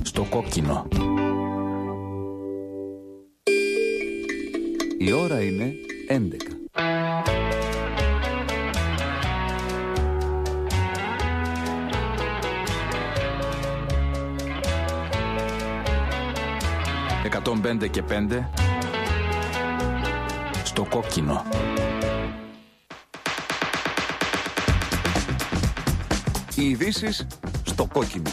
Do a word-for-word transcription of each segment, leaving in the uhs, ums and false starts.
Στο κόκκινο. Η ώρα είναι έντεκα. εκατόν πέντε και πέντε στο κόκκινο. Οι ειδήσεις στο κόκκινο.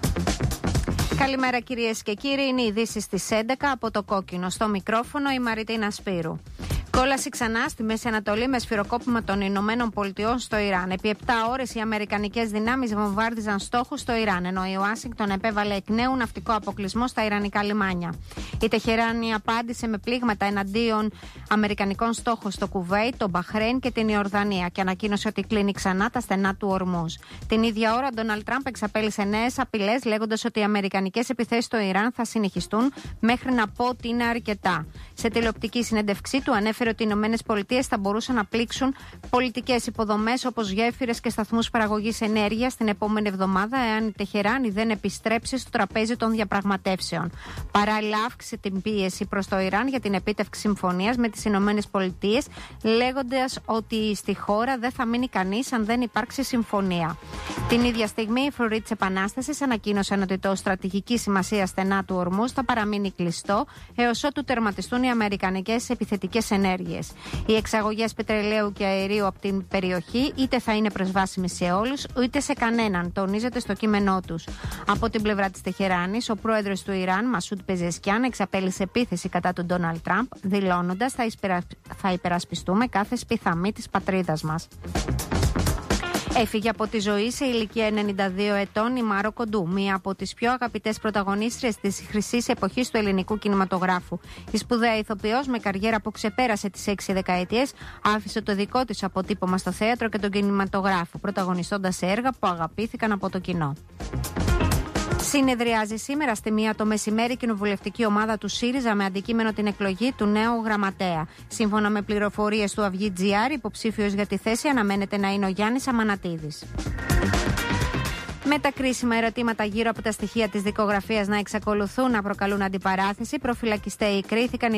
Καλημέρα κυρίες και κύριοι, είναι οι ειδήσεις στις έντεκα από το κόκκινο. Στο μικρόφωνο η Μαριτίνα Σπύρου. Κόλαση ξανά στη Μέση Ανατολή με σφυροκόπημα των Ηνωμένων Πολιτειών στο Ιράν. Επί επτά ώρες οι αμερικανικές δυνάμεις βομβάρδιζαν στόχους στο Ιράν, ενώ η Ουάσιγκτον επέβαλε εκ νέου ναυτικό αποκλεισμό στα ιρανικά λιμάνια. Η Τεχεράνη απάντησε με πλήγματα εναντίον αμερικανικών στόχων στο Κουβέιτ, το Μπαχρέιν και την Ιορδανία και ανακοίνωσε ότι κλείνει ξανά τα στενά του Ορμούζ. Την ίδια ώρα, ο Ντόναλντ Τραμπ εξαπέλυσε νέες απειλές, λέγοντας ότι οι αμερικανικές επιθέσεις στο Ιράν θα συνεχιστούν μέχρι να πω ότι είναι αρκετά. Σε τηλεοπτική συνέντευξή του ανέφερε ότι οι Ηνωμένες Πολιτείες θα μπορούσαν να πλήξουν πολιτικές υποδομές όπως γέφυρες και σταθμούς παραγωγής ενέργειας την επόμενη εβδομάδα, εάν η Τεχεράνη δεν επιστρέψει στο τραπέζι των διαπραγματεύσεων. Παράλληλα, αύξησε την πίεση προς το Ιράν για την επίτευξη συμφωνίας με τις Ηνωμένες Πολιτείες, λέγοντας ότι στη χώρα δεν θα μείνει κανείς αν δεν υπάρξει συμφωνία. Την ίδια στιγμή, οι φρουροί της Επανάστασης ανακοίνωσαν ότι το στρατηγική σημασία στενά του Ορμούζ θα παραμείνει κλειστό έως ότου τερματιστούν οι αμερικανικές επιθετικές ενέργειες. Οι εξαγωγές πετρελαίου και αερίου από την περιοχή είτε θα είναι προσβάσιμες σε όλους, είτε σε κανέναν, τονίζεται στο κείμενό τους. Από την πλευρά της Τεχεράνης, ο πρόεδρος του Ιράν, Μασούντ Πεζεσκιάν, εξαπέλυσε επίθεση κατά του Ντόναλντ Τραμπ, δηλώνοντας θα, υπερα... θα υπερασπιστούμε κάθε σπιθαμή της πατρίδας μας. Έφυγε από τη ζωή σε ηλικία ενενήντα δύο ετών η Μάρο Κοντού, μία από τις πιο αγαπητές πρωταγωνίστριες της χρυσής εποχής του ελληνικού κινηματογράφου. Η σπουδαία ηθοποιός με καριέρα που ξεπέρασε τις έξι δεκαετίες άφησε το δικό της αποτύπωμα στο θέατρο και τον κινηματογράφο, πρωταγωνιστώντας σε έργα που αγαπήθηκαν από το κοινό. Συνεδριάζει σήμερα στη μία το μεσημέρι η κοινοβουλευτική ομάδα του ΣΥΡΙΖΑ με αντικείμενο την εκλογή του νέου γραμματέα. Σύμφωνα με πληροφορίες του Αυγή τζι άρ, υποψήφιος για τη θέση αναμένεται να είναι ο Γιάννης Αμανατίδης. Με τα κρίσιμα ερωτήματα γύρω από τα στοιχεία της δικογραφίας να εξακολουθούν να προκαλούν αντιπαράθεση, προφυλακιστέοι κρίθηκαν